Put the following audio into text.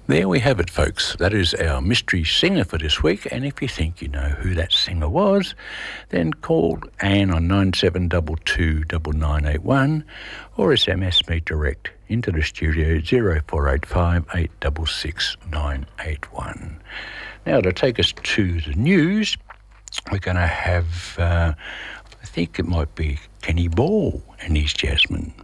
There we have it, folks. That is our mystery singer for this week. And if you think you know who that singer was, then call Anne on 97229981 or SMS me direct into the studio 0485 866 981. Now, to take us to the news, we're going to have, I think it might be Kenny Ball and his Jasmine.